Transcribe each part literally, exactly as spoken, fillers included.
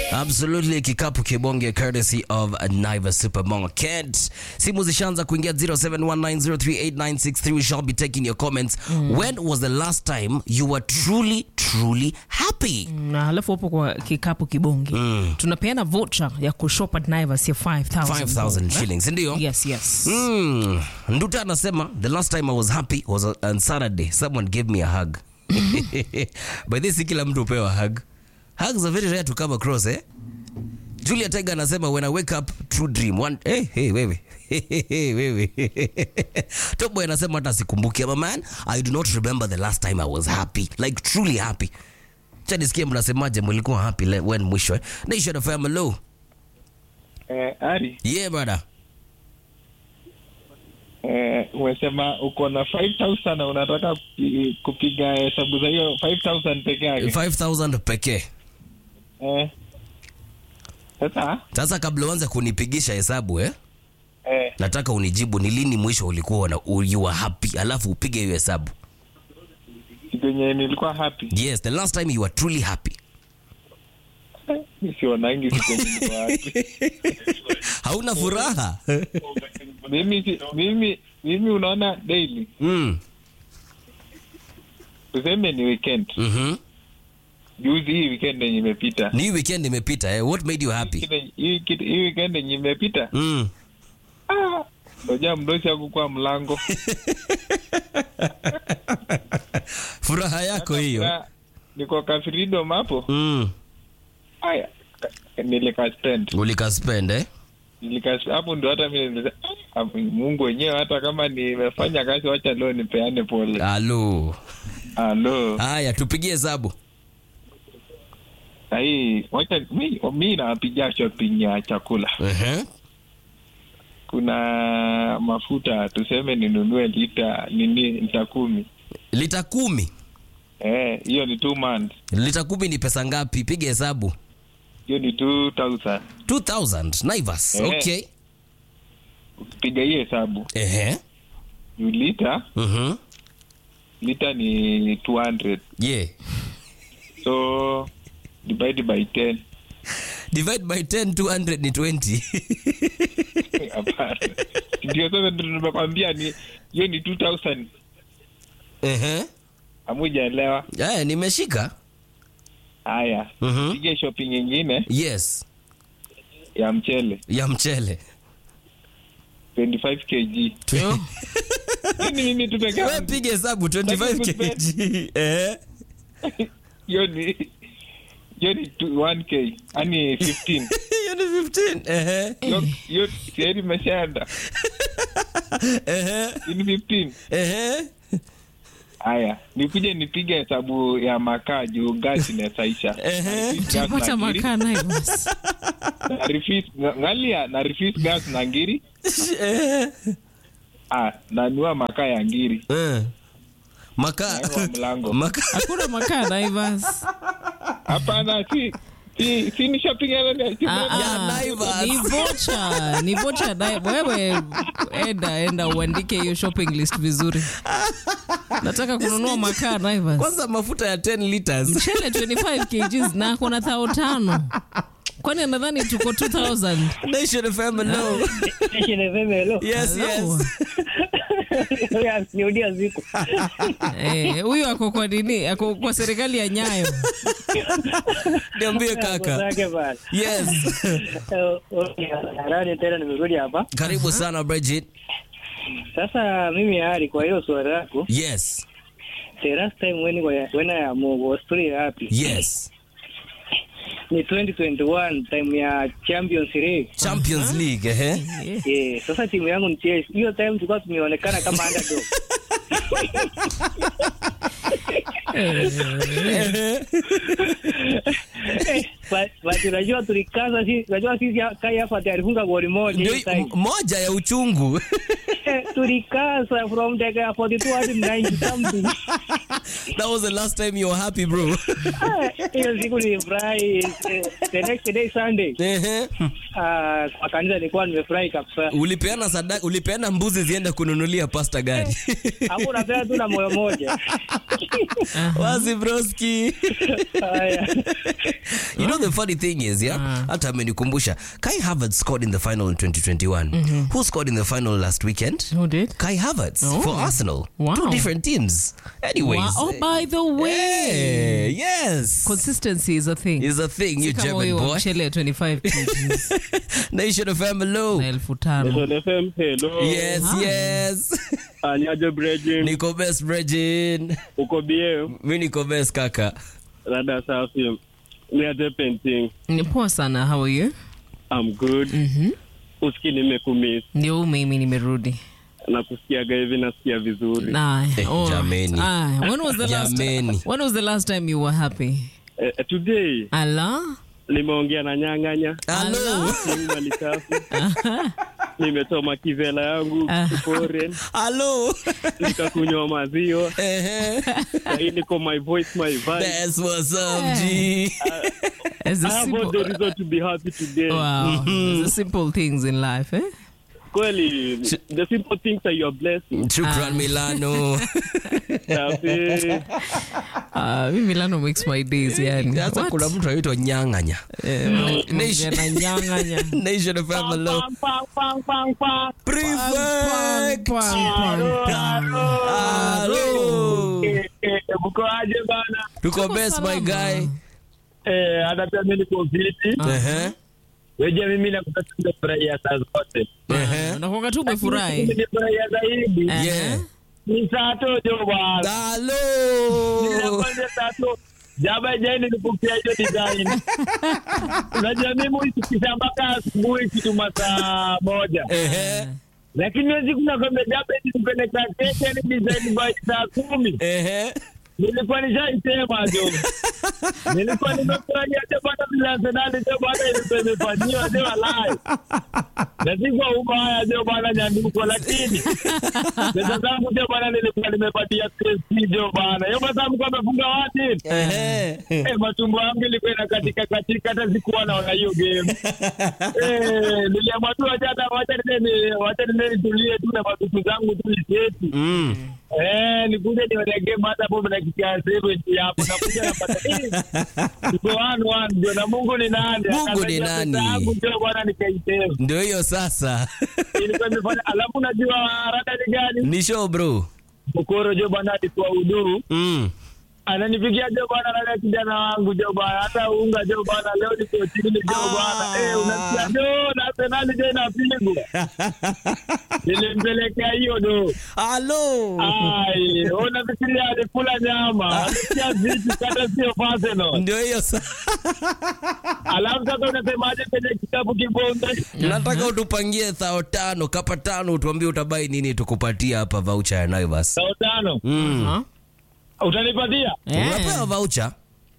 Absolutely, kikapu kibonge courtesy of Naivas Supermarket. Simu zishaanza kuingia zero seven one nine zero three eight nine six three. We shall be taking your comments. Mm. When was the last time you were truly truly happy? Na halafu hapo kwa kikapu kibonge. Mm. Tunapeana voucher ya kushop at Naivas ya five thousand. five thousand shillings, ndio? Yes, yes. Mm. Nduta anasema the last time I was happy was on Saturday. Someone gave me a hug. By this kila mtu upewa hug. Hugs are very rare to come across, eh? Julia Tiger anasema when I wake up, true dream. One, hey, hey, wewe. Hey, wewe. Top Boy anasema hata sikumbuki. But man, I do not remember the last time I was happy. Like truly happy. Cha nisikie mnasemaje mlikuwa happy when mwisho, eh? Nation of M L O. Eh, Ari. Yeah, brother. Eh, umesema uko na five thousand na unataka kupiga hesabu za hiyo five thousand pekee yake. five thousand pekee. Eh. Sasa? Sasa kabla uanze kunipigisha hesabu, eh? Eh. Nataka unijibu ni lini mwisho ulikuwa na you were happy, alafu upige hiyo hesabu. Kwenye nilikuwa happy. Yes, the last time you were truly happy. Sionangi siku nilikuwa happy. Hauna furaha? mimi mimi mimi unaona daily. Mm. Tuseme ni weekend. Mhm. Juzi hii weekend yenye imepita. Ni weekend imepita, eh? What made you happy? Hii hii weekend yenye imepita. Mm. Ah, ngoja mdosi yangu kwa mlango. Furaha yako hiyo. Niko ka freedom hapo. Mm. Aya, nilika spend. Ulika spend, eh? Nilika hapo ndo hata mimi nilisema Mungu wenyewe hata kama nimefanya kazi wacha leo nipeane pole. Halo. Halo. Haya, tupigie hesabu. Ai, wacha mimi mimi napiga shopping ya chakula. Eh. Uh-huh. Kuna mafuta tuseme ninunue lita nini lita kumi. Lita kumi? Eh, hiyo ni two months. Lita kumi ni pesa ngapi? Piga hesabu. Hiyo ni two thousand. two thousand Naivas. Eh. Okay. Piga hiyo hesabu. Eh. Ni lita. Mhm. Lita ni two hundred. Yeah. So divide by ten. Divide by ten, two hundred ni twenty. Hapana. Ndio sasa tunakwambia ni hiyo ni two thousand. Eh. Hamujaelewa? Eh, nimeshika. Haya. Mhm. Piga shopping nyingine. Yes. Ya mchele. Ya mchele. twenty-five kilograms. Nini mimi tu pekee? Wewe piga hesabu twenty-five kilograms. Eh. Hiyo ni hiyo ni one K. Ani fifteen. Hiyo ni fifteen. Eh. Hiyo hiyo tayari imeshaenda. Eh. Ni fifteen. Eh. Haya, nikuje nipige hesabu ya makaa juu gas inaisha. Eh. Chapata makaa Naivas. Na refis ngalia na refis gas na ngiri. Eh. Ah, na nua makaa ya ngiri. Eh. Makaa. Makaa. Hakuna makaa Naivas. Hapana, si si si ni shopping ya Naivas. Ni voucher, ni voucher dai. Wewe enda enda uandike hiyo shopping list vizuri. Nataka kununua makaa Naivas. Kwanza mafuta ya ten liters. Mchele twenty-five kilograms na kuna thao tano. Kwani nadhani tuko two thousand. Nation F M, no. Nation F M, hello. Yes, yes. Yes, niudia ziko. Eh, huyu ako kwa nini? Ako kwa serikali ya Nyayo. Niambie kaka. Yes. Rani tena nimerudi hapa. Karibu sana Bridget. Sasa mimi hali kwa hiyo swali lako. Yes. The last time when when I am was pretty happy. Yes. Ni twenty twenty-one time ya Champions League. Champions uh-huh. League, eh? Yeah. Yeah. Sasa timu yangu ni Chelsea. Hiyo time tulikuwa tumeonekana kama underdog. But but unajua tulikaza sisi, unajua sisi kai hapa alifunga goli moja moja ya uchungu. Tulikaza from the forty-two hadi ninety something. That was the last time you were happy, bro. Hiyo siku ni Friday, the next day Sunday. Eh. Ah, kwa kanisa nilikuwa nimefurahi kabisa. Ulipeana sadaka, ulipeana mbuzi ziende kununulia pasta gari. Hapo unapea tu na moyo moja. Wazi broski. Haya. You know know the funny thing is, yeah, hata amenikumbusha Kai Havertz scored in the final in twenty twenty-one. Mm-hmm. Who scored in the final last weekend? Who did? Kai Havertz Oh. for Arsenal. Wow. Two different teams. Anyways. Wow. Oh, by the way. Hey, yes. Consistency is a thing. Is a thing, you Si kama German huyo boy. mchele twenty-five kgs Nation of M, hello. na elfu tano. F M, hello. Yes, yes. Anyaje Brejin, Niko best, Bregin. uko bie, Mi niko best, kaka. rada safi. Niaje painting. Ni poa sana. How are you? I'm good. Mhm. Uski nimekumiss. Ndio mimi nimerudi. Na kusikiaga hivi nasikia vizuri. Nah. Eh, Oh. jameni. Ah, when was the last Jameni. When was the last time you were happy? Eh, today Allah? nimeongea na nyang'anya. Hello. Nyuma ni safi. Nimetoma kivela yangu foreign. Hello. Nikakunywa maziwa. Eh. Hii niko my voice my vibe. That's what's up, G. It's the I have all simple, the reason to be happy today. wow. It's the simple things in life, eh? Kweli, the simple things are your blessing. Shukran Milano. Safi. Ah, mimi Milano makes my days, yani. Sasa What? kuna mtu anaitwa Nyang'anya. Eh, Nation- na nyang'anya. Nation of M, hello. Pang, pang, pang, pang, pang. Prefect. Pang, pang, pang. Hello. Eh, eh, mko aje bana? Tuko Tuko best, my salama. guy. Eh, hata pia mimi niko fiti. Uh-huh. Wewe mimi nakutakia furahia saa zote. Uh-huh. Unakuanga tu umefurahi. Nimefurahia zaidi. Eh. Yeah. Ni saa tojo bwana. Hello. Ninakwambia saa to. Jaba jana nilipokea hiyo design. Unajua mimi huisikisha mpaka asubuhi kitu masaa moja. Ehe. Lakini wezi kuna kwamba jaba nilipeleka kesho ni design by saa kumi. Ehe. Nilikuwa nishaisema jo. Nilikuwa nimefurahia je bwana bila Arsenal je bwana ilikuwa imefanywa je walai. Na sikuwa ubaya je bwana nyanduko lakini pesa zangu je bwana nilikuwa nimepatia Chelsea je bwana. Hiyo pesa mko amefunga wapi? Ehe. Eh, matumbo yangu ilikuwa inakatika katika hata sikuwa naona hiyo game. Eh, niliamua tu acha hata wacha nene wacha nene nitulie tu na matutu zangu tu niseti. Mm. Eh, nikuje nione game hata hapo mnakikia seven hapo nakuja napata hii. Tuko one one ndio na Mungu ni nani? Mungu ni nani? Sababu ndio bwana nikaitema. Ndio hiyo sasa. Ilikuwa imefanya alafu najua rada ni gani? Ni show bro. Mkoro jo bwana alikuwa uduru. Mm. Ananipigia jo bwana na kijana wangu jo bwana hata unga jo bwana leo niko chini jo bwana. Eh, unasikia jo na Arsenal je inapigwa. Nilimpelekea hiyo do. Hello. Ai, unafikiria alikula nyama, alisikia vitu kata sio Arsenal. Ndio hiyo sasa. Alafu sasa unasemaje kwenye kitabu kibonde? Nataka utupangie thao tano, kapa tano, utuambie utabai nini tukupatia hapa voucher ya Naivas. Sao tano. Mm. Huh? Utanipatia? Eh. Unapewa voucher.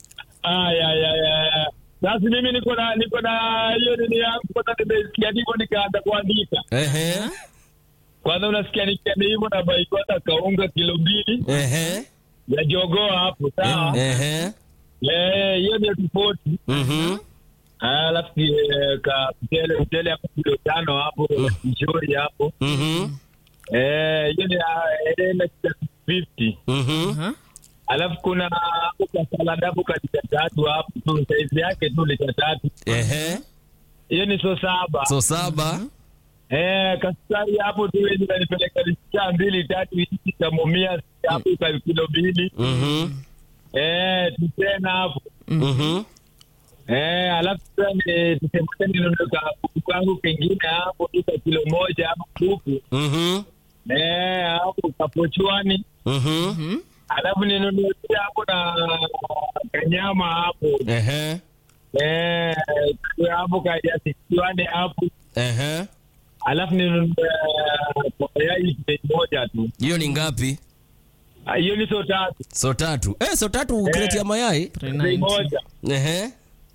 Ai ai ai ai. Sasa mimi niko na niko na hiyo nini yangu kwa nimesikia hivyo nikaanza kuandika. Ehe. Kwanza unasikia nikia hivyo na bai kwa kaunga kilo mbili Ehe. ya jogoo hapo sawa. Ehe. Eh, hiyo ni tofauti. Mhm. Alafu eh, ka mtele mtele hapo kilo tano hapo nzuri hapo. Mhm. Eh, hiyo ni ile fifty. Mhm. Huh? Alafu kuna hapo kwa salad hapo katika tatu hapo tu size yake tu lita tatu. Ehe. Hiyo ni so saba. So saba. Eh, kasari hapo tu ile inanipeleka lita mbili tatu hizi tamomia hapo kwa kilo mbili. Mhm. Eh, tena hapo. Mhm. Eh, alafu ni tuseme niliondoka kuku wangu kingine hapo tu kwa kilo moja hapo kuku. Mhm. Eh, hapo kapochwani. Mhm. Alafu ninunue hapo na kanyama hapo. Ehe. Eh, hapo kaja sikiwane hapo. Ehe. Alafu ninunue mayai moja tu. Hiyo ni ngapi? Ah, hiyo ni so tatu. So tatu. Eh, so tatu crate ya mayai. three Bei ninety. moja. Ehe.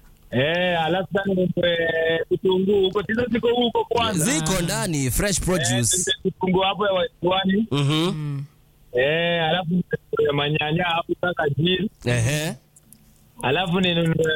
Eh, alafu sana ninunue kitunguu huko. Hizo ziko huko kwanza. Ziko ndani fresh Eh, produce. kitunguu hapo ya wasiwani. Mhm. Eh, alafu ninunue manyanya hapo kaka jili. Ehe. Alafu ninunue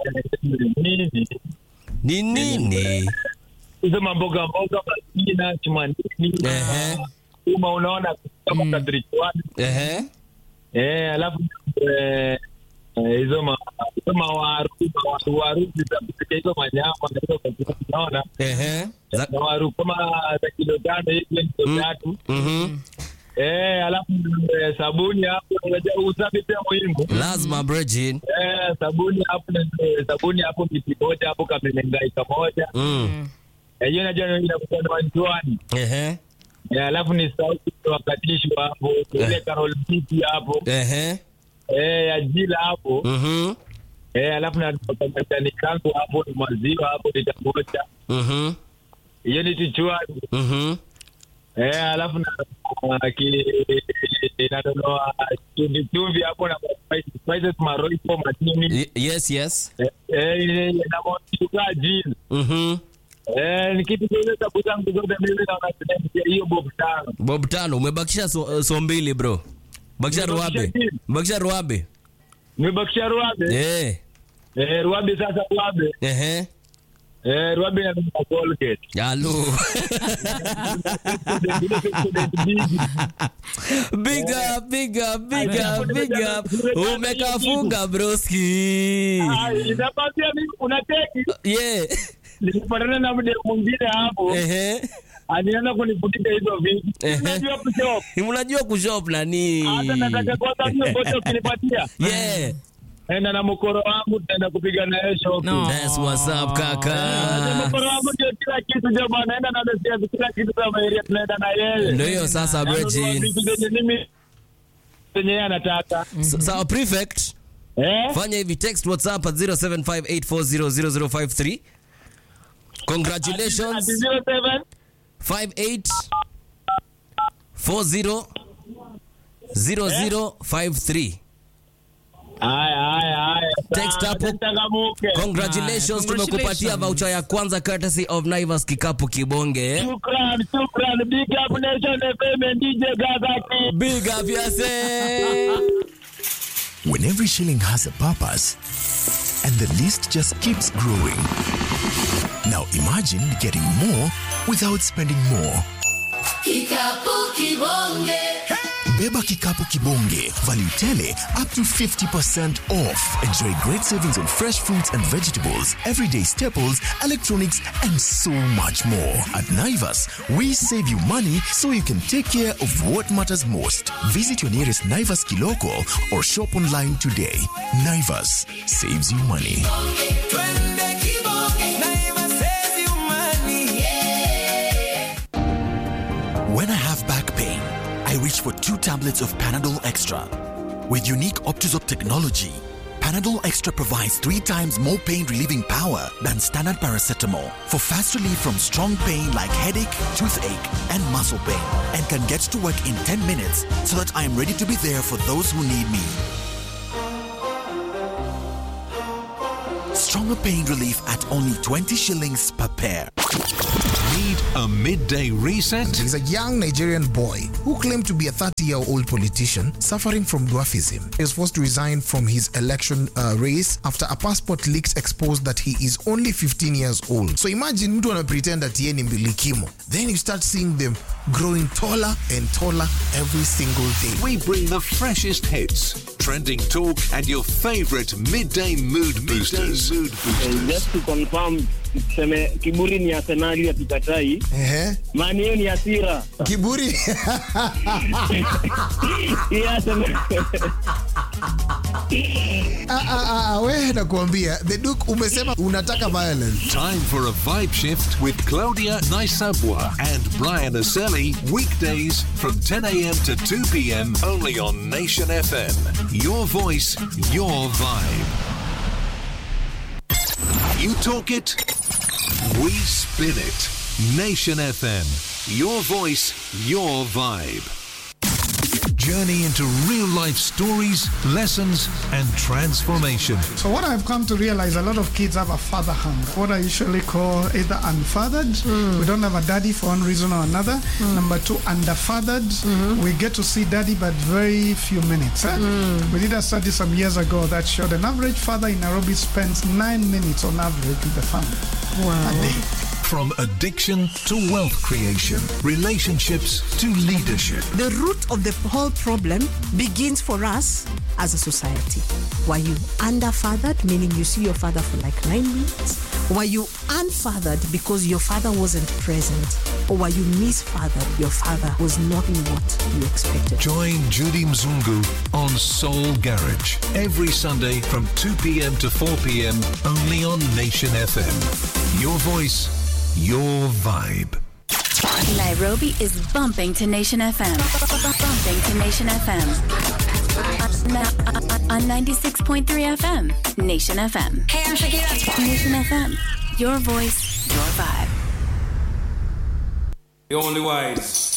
nini? Ni nini? Hizo mamboga mboga mazina chumani. Ehe. Uma unaona kama kadri kwani. Ehe. Eh, alafu eh Eh, hizo ma hizo mawaru mawaru waru zitapitia hizo manyama na hizo kwa tunaona. Ehe. Za- Mawaru kama za kilo tano hivi kilo tatu. Mhm. Eh, alafu eh, sabuni hapo unajua usafi pia muhimu. Lazima Bridget. Eh, sabuni hapo na eh, sabuni hapo miti moja hapo kamenengai kamoja. Mm. Eh, hiyo najua inakuwa na wanjwani. Ehe. Eh, alafu ni sauti wakatishi hapo, ile Carol City hapo. Ehe. Eh, ajila hapo. Mhm. Eh, alafu na majani kangu hapo ni maziwa hapo ni tamoja. Mhm. Hiyo ni tichwani. Mhm. Eh, alafu na na ki inatoa chumvi chumvi hapo na spices spices maroiko matini. Y- Yes, yes. Eh, eh, ile na motuka jin. Mhm. Eh, ni kitu kile cha kuzangu zote mimi na nasemea hiyo bob tano. Bob tano umebakisha so, so mbili bro. Bakisha Nimebakisha ruabe. mbili. Bakisha ruabe. Nimebakisha ruabe. Eh. Eh, ruabe sasa ruabe. Ehe. Eh, ruabe na Colgate. Halo. Big up, big up, big up, big up. Umekafunga broski. Ah, inapatia mimi unateki. Yeah. Nilipatana na mde mwingine hapo. Ehe. Anianza kunifutika hizo vitu. Ehe. Unajua kushop. Unajua kushop nani? Hata nataka kwanza hiyo bote ukinipatia. Yeah. Enda na mkoro wangu tutaenda kupiga na yeye shop. No. That's what's up kaka. Mkoro wangu ndio kila kitu ndio bwana, naenda na besi kila kitu kama area tunaenda na yeye. Ndio hiyo sasa Bridget. Mimi yenyewe anataka. Sawa prefect. Eh? Fanya hivi, text WhatsApp at zero seven five eight four zero zero zero five three. Congratulations. zero seven five eight four zero zero zero five three. Haya haya haya. Text hapo. Changamuke. Congratulations, Ah, tumekupatia congratulations. voucher ya kwanza courtesy of Naivas Kikapu Kibonge. eh? Shukran, shukran. Big up Nation F M and D J Gazaki. Big up yourself. When every shilling has a purpose and the list just keeps growing. Now imagine getting more without spending more. Kikapu Kibonge. Beba Kikapu Kibonge. Value tele up to fifty percent off. Enjoy great savings on fresh fruits and vegetables, everyday staples, electronics, and so much more. At Naivas, we save you money so you can take care of what matters most. Visit your nearest Naivas Kiloko or shop online today. Naivas saves you money. Twende Kibonge. Naima saves you money. When I have back pain, I reach for two tablets of Panadol Extra. With unique Optizop technology, Panadol Extra provides three times more pain-relieving power than standard paracetamol for fast relief from strong pain like headache, toothache, and muscle pain, and can get to work in ten minutes so that I am ready to be there for those who need me. Stronger pain relief at only twenty shillings per pair. Need a midday reset? He's a young Nigerian boy who claimed to be a thirty-year-old politician suffering from dwarfism. He was forced to resign from his election uh, race after a passport leaks exposed that he is only fifteen years old. So imagine mtu ana pretend that yeye ni mbilikimo. Then you start seeing them growing taller and taller every single day. We bring the freshest hits, trending talk, and your favorite midday mood boosters. Mood boosters. Just to confirm, tuseme kiburi ni Arsenali atikatai. Ehe. Mani hiyo ni hasira. Kiburi. Yes. Ah, ah, ah, we nakuambia, the Duke umesema unataka violence. Time for a vibe shift with Claudia Naisabwa and Brian Aselli, weekdays from ten a.m. to two p.m. only on Nation F M. Your voice, your vibe. You talk it, we spin it. Nation F M. Your voice, your vibe. Journey into real life stories, lessons, and transformation. So what I've come to realize, a lot of kids have a father hunger, what I usually call either unfathered, mm. we don't have a daddy for one reason or another. Mm. Number two, underfathered, mm-hmm. we get to see daddy but very few minutes. Eh? Mm. We did a study some years ago that showed an average father in Nairobi spends nine minutes on average with the family Wow. a day. From addiction to wealth creation, relationships to leadership. The root of the whole problem begins for us as a society. Were you underfathered, meaning you see your father for like nine minutes? Were you unfathered because your father wasn't present? Or were you misfathered? Your father was not in what you expected. Join Judy Mzungu on Soul Garage every Sunday from two p.m. to four p.m. only on Nation F M. Your voice, your vibe. Nairobi is bumping to Nation F M. Bumping to Nation F M. On ninety-six point three F M. Nation F M. Hey, I'm Shakira. Nation F M. Your voice, your vibe. The only wise.